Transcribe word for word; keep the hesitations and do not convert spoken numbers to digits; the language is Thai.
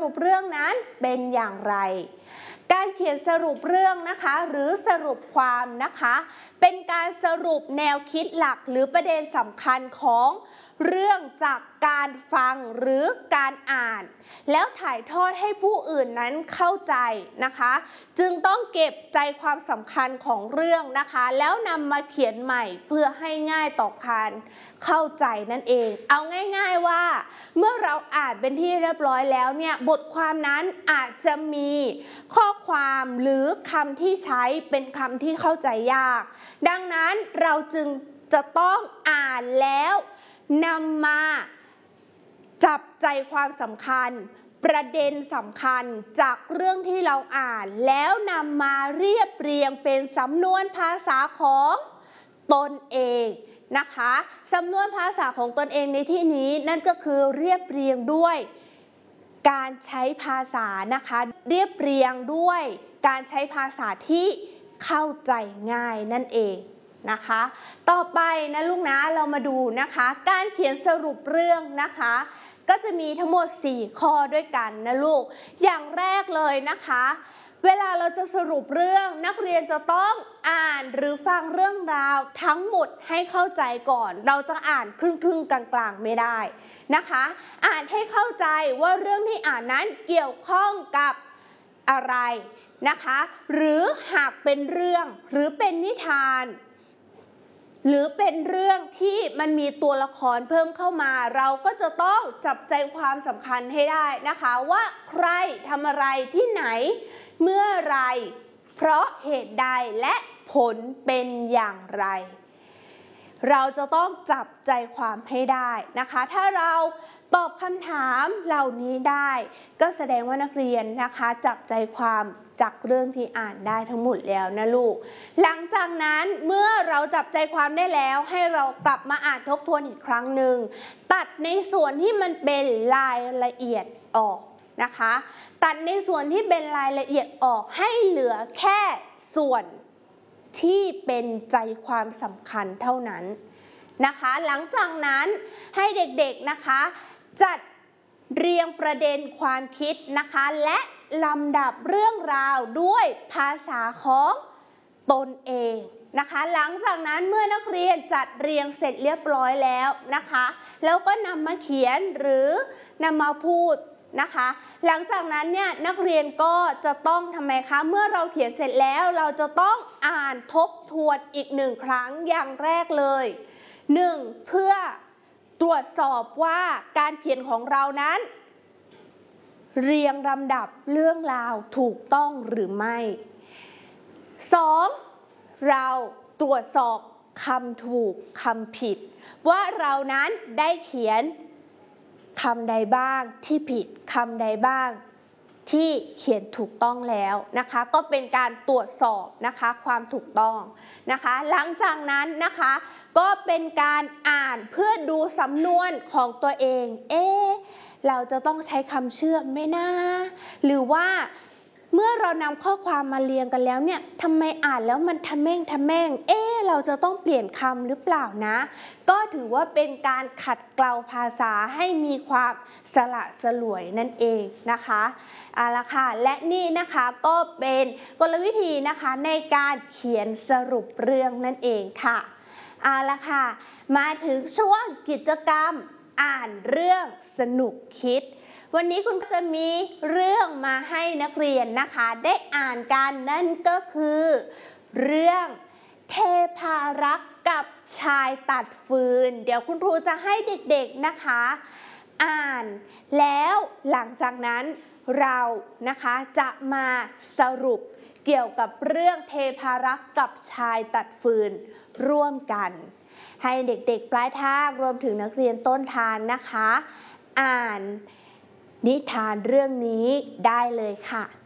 ปเรื่องนั้นเป็นอย่างไรการเขียนสรุปเรื่องนะคะหรือสรุปความนะคะเป็นการสรุปแนวคิดหลักหรือประเด็นสำคัญของเรื่องจากการฟังหรือการอ่านแล้วถ่ายทอดให้ผู้อื่นนั้นเข้าใจนะคะจึงต้องเก็บใจความสำคัญของเรื่องนะคะแล้วนำมาเขียนใหม่เพื่อให้ง่ายต่อการเข้าใจนั่นเองเอาง่ายๆว่าเมื่อเราอ่านเป็นที่เรียบร้อยแล้วเนี่ยบทความนั้นอาจจะมีข้อความหรือคำที่ใช้เป็นคำที่เข้าใจยากดังนั้นเราจึงจะต้องอ่านแล้วนำมาจับใจความสำคัญประเด็นสำคัญจากเรื่องที่เราอ่านแล้วนำมาเรียบเรียงเป็นสำนวนภาษาของตนเองนะคะสำนวนภาษาของตนเองในที่นี้นั่นก็คือเรียบเรียงด้วยการใช้ภาษานะคะเรียบเรียงด้วยการใช้ภาษาที่เข้าใจง่ายนั่นเองนะคะต่อไปนะลูกนะเรามาดูนะคะการเขียนสรุปเรื่องนะคะก็จะมีทั้งหมดสี่ข้อด้วยกันนะลูกอย่างแรกเลยนะคะเวลาเราจะสรุปเรื่องนักเรียนจะต้องอ่านหรือฟังเรื่องราวทั้งหมดให้เข้าใจก่อนเราจะอ่านครึ่งๆกลางๆไม่ได้นะคะอ่านให้เข้าใจว่าเรื่องที่อ่านนั้นเกี่ยวข้องกับอะไรนะคะหรือหากเป็นเรื่องหรือเป็นนิทานหรือเป็นเรื่องที่มันมีตัวละครเพิ่มเข้ามาเราก็จะต้องจับใจความสำคัญให้ได้นะคะว่าใครทำอะไรที่ไหนเมื่อไรเพราะเหตุใดและผลเป็นอย่างไรเราจะต้องจับใจความให้ได้นะคะถ้าเราตอบคำถามเหล่านี้ได้ก็แสดงว่านักเรียนนะคะจับใจความจากเรื่องที่อ่านได้ทั้งหมดแล้วนะลูกหลังจากนั้นเมื่อเราจับใจความได้แล้วให้เรากลับมาอ่านทบทวนอีกครั้งหนึ่งตัดในส่วนที่มันเป็นรายละเอียดออกนะคะตัดในส่วนที่เป็นรายละเอียดออกให้เหลือแค่ส่วนที่เป็นใจความสำคัญเท่านั้นนะคะหลังจากนั้นให้เด็กๆนะคะจัดเรียงประเด็นความคิดนะคะและลำดับเรื่องราวด้วยภาษาของตนเองนะคะหลังจากนั้นเมื่อนักเรียนจัดเรียงเสร็จเรียบร้อยแล้วนะคะแล้วก็นำมาเขียนหรือนำมาพูดนะคะหลังจากนั้นเนี่ยนักเรียนก็จะต้องทำไมคะเมื่อเราเขียนเสร็จแล้วเราจะต้องอ่านทบทวนอีกหนึ่งครั้งอย่างแรกเลยหนึ่งเพื่อตรวจสอบว่าการเขียนของเรานั้นเรียงลำดับเรื่องราวถูกต้องหรือไม่สองเราตรวจสอบคำถูกคำผิดว่าเรานั้นได้เขียนคำใดบ้างที่ผิดคำใดบ้างที่เขียนถูกต้องแล้วนะคะก็เป็นการตรวจสอบนะคะความถูกต้องนะคะหลังจากนั้นนะคะก็เป็นการอ่านเพื่อดูสำนวนของตัวเองเอ๊ะเราจะต้องใช้คำเชื่อมไหมนะหรือว่าเมื่อเรานำข้อความมาเรียงกันแล้วเนี่ยทำไมอ่านแล้วมันทะแม่งทะแม่งเอ๊ะเราจะต้องเปลี่ยนคำหรือเปล่านะก็ถือว่าเป็นการขัดเกลาภาษาให้มีความสละสลวยนั่นเองนะคะเอาละค่ะและนี่นะคะก็เป็นกลวิธีนะคะในการเขียนสรุปเรื่องนั่นเองค่ะเอาละค่ะมาถึงช่วงกิจกรรมอ่านเรื่องสนุกคิดวันนี้คุณจะมีเรื่องมาให้นักเรียนนะคะได้อ่านกันนั่นก็คือเรื่องเทพารักษ์กับชายตัดฟืนเดี๋ยวคุณครูจะให้เด็กๆนะคะอ่านแล้วหลังจากนั้นเรานะคะจะมาสรุปเกี่ยวกับเรื่องเทพารักษ์กับชายตัดฟืนร่วมกันให้เด็กๆปลายทางรวมถึงนักเรียนต้นทางนะคะอ่านนิทานเรื่องนี้ได้เลยค่ะ